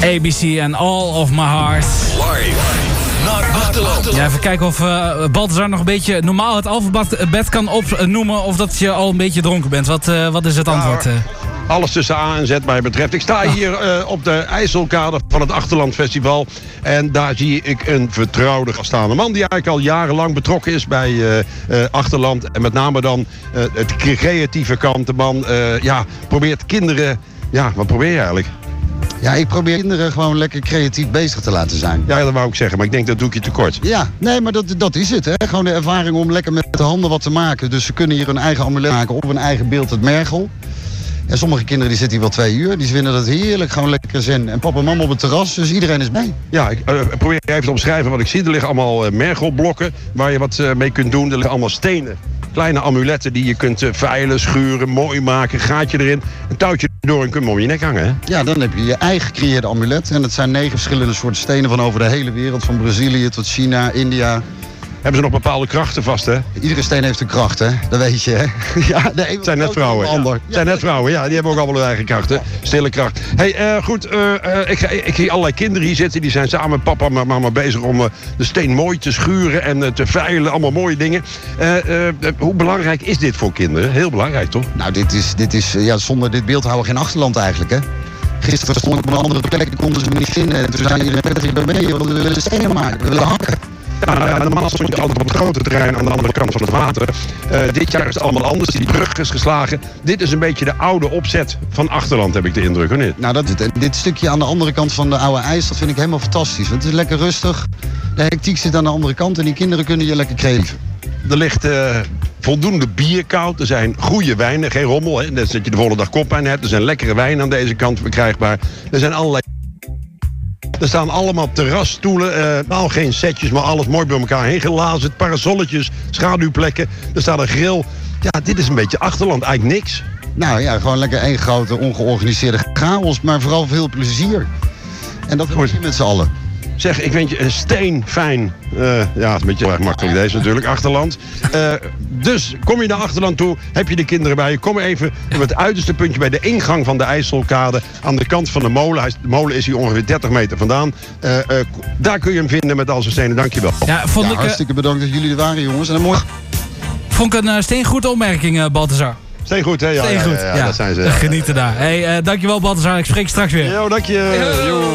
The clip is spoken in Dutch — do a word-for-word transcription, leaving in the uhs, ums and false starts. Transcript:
A B C en All of My Heart. Live naar Achterland. Ja, even kijken of uh, Balthazar nog een beetje normaal het alfabet kan opnoemen. Of dat je al een beetje dronken bent. Wat, uh, wat is het antwoord? Uh? Alles tussen A en Z wat mij betreft. Ik sta hier uh, op de IJsselkade van het Achterland Festival. En daar zie ik een vertrouwde gaststaande man die eigenlijk al jarenlang betrokken is bij uh, uh, Achterland. En met name dan uh, het creatieve kant. De man uh, ja, probeert kinderen... Ja, wat probeer je eigenlijk? Ja, ik probeer kinderen gewoon lekker creatief bezig te laten zijn. Ja, dat wou ik zeggen, maar ik denk dat doe ik je tekort. Ja, nee, maar dat, dat is het. Hè. Gewoon de ervaring om lekker met de handen wat te maken. Dus ze kunnen hier hun eigen amulet maken op hun eigen beeld, het mergel. En sommige kinderen die zitten hier wel twee uur. Die vinden dat heerlijk, gewoon lekker zen. En papa en mama op het terras, dus iedereen is mee. Ja, ik uh, probeer even te omschrijven wat ik zie. Er liggen allemaal uh, mergelblokken waar je wat uh, mee kunt doen. Er liggen allemaal stenen. Kleine amuletten die je kunt uh, veilen, schuren, mooi maken. Gaatje erin, een touwtje door en kun je hem om je nek hangen. Hè? Ja, dan heb je je eigen gecreëerde amulet. En dat zijn negen verschillende soorten stenen van over de hele wereld. Van Brazilië tot China, India. Hebben ze nog bepaalde krachten vast, hè? Iedere steen heeft een kracht, hè? Dat weet je, hè? Ja, de het zijn net vrouwen. Ja. Het zijn net vrouwen, ja. Die hebben ook allemaal hun eigen krachten. Ja. Stille kracht. Hey, uh, goed. Uh, uh, ik, ik zie allerlei kinderen hier zitten. Die zijn samen met papa en mama bezig om uh, de steen mooi te schuren en uh, te veilen. Allemaal mooie dingen. Uh, uh, hoe belangrijk is dit voor kinderen? Heel belangrijk, toch? Nou, dit is... Dit is ja, zonder dit beeld houden we geen Achterland eigenlijk, hè? Gisteren stond ik op een andere plek, konden ze me niet vinden. En toen zei iedereen, Patrick, ben je? We willen stenen maken, we willen hakken. Ja, nou ja, normaal stond je altijd op het grote terrein aan de andere kant van het water. Uh, dit jaar is het allemaal anders. Die brug is geslagen. Dit is een beetje de oude opzet van Achterland, heb ik de indruk, of niet? Nou, dat is het. Dit stukje aan de andere kant van de oude IJs, dat vind ik helemaal fantastisch. Want het is lekker rustig. De hectiek zit aan de andere kant en die kinderen kunnen je lekker creëren. Er ligt uh, voldoende bierkoud. Er zijn goede wijnen, geen rommel. Hè? Net dat je de volgende dag koppijn hebt. Er zijn lekkere wijnen aan deze kant verkrijgbaar. Er zijn allerlei... Er staan allemaal terrasstoelen, uh, nou geen setjes, maar alles mooi bij elkaar heen gelazerd. Parasolletjes, schaduwplekken. Er staat een grill. Ja, dit is een beetje Achterland, eigenlijk niks. Nou ja, gewoon lekker één grote ongeorganiseerde chaos, maar vooral veel plezier. En dat hoort je met z'n allen. Zeg, ik vind je een steen fijn. Uh, ja, een beetje erg makkelijk deze natuurlijk, Achterland. Uh, dus kom je naar Achterland toe, heb je de kinderen bij je. Kom even op het uiterste puntje bij de ingang van de IJsselkade. Aan de kant van de molen. Hij, de molen is hier ongeveer dertig meter vandaan. Uh, uh, daar kun je hem vinden met al zijn stenen. Dankjewel. Ja, vond ja, ik, hartstikke bedankt dat jullie er waren, jongens. En een mooi... Vond ik een uh, steengoede opmerking, uh, Balthazar. Steengoed, hè? Ja, Steengoed, ja, ja, ja, ja. Dat zijn ze. Ja. Genieten daar. Hey, uh, dankjewel Balthazar. Ik spreek straks weer. Jo, dank je.